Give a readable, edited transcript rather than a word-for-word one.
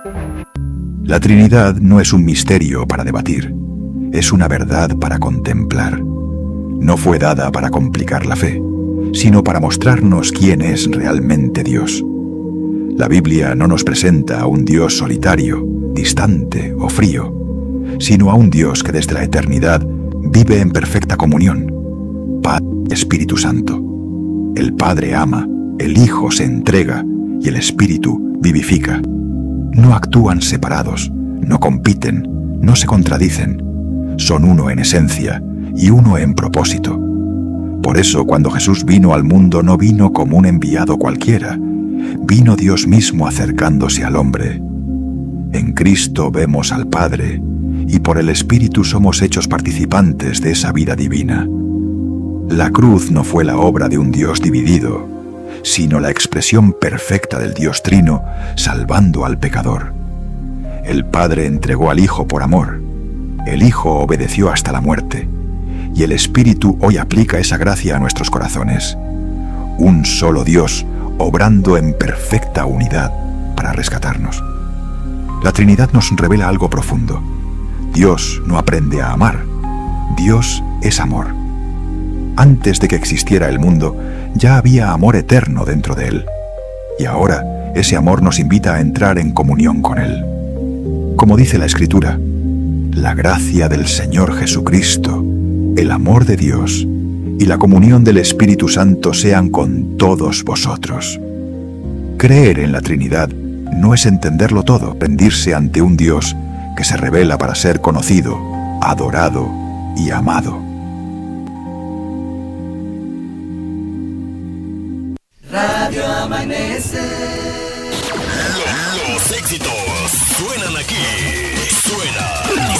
La Trinidad no es un misterio para debatir, es una verdad para contemplar. No fue dada para complicar la fe, sino para mostrarnos quién es realmente Dios. La Biblia no nos presenta a un Dios solitario, distante o frío, sino a un Dios que desde la eternidad vive en perfecta comunión. Padre y Espíritu Santo. El Padre ama, el Hijo se entrega y el Espíritu vivifica. No actúan separados, no compiten, no se contradicen. Son uno en esencia y uno en propósito. Por eso, cuando Jesús vino al mundo, no vino como un enviado cualquiera. Vino Dios mismo acercándose al hombre. En Cristo vemos al Padre, y por el Espíritu somos hechos participantes de esa vida divina. La cruz no fue la obra de un Dios dividido, sino la expresión perfecta del Dios Trino, salvando al pecador. El Padre entregó al Hijo por amor, el Hijo obedeció hasta la muerte, y el Espíritu hoy aplica esa gracia a nuestros corazones. Un solo Dios, obrando en perfecta unidad para rescatarnos. La Trinidad nos revela algo profundo. Dios no aprende a amar. Dios es amor. Antes de que existiera el mundo, ya había amor eterno dentro de él. Y ahora, ese amor nos invita a entrar en comunión con él. Como dice la Escritura, la gracia del Señor Jesucristo, el amor de Dios y la comunión del Espíritu Santo sean con todos vosotros. Creer en la Trinidad no es entenderlo todo, rendirse ante un Dios que se revela para ser conocido, adorado y amado. Radio Amanece. Los éxitos suenan aquí. Suena